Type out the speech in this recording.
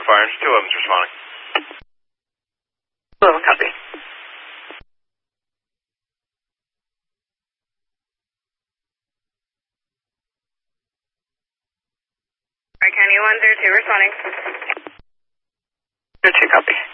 fire engine 2 of them's responding. 2 of them, copy. County 102 responding. 02, copy.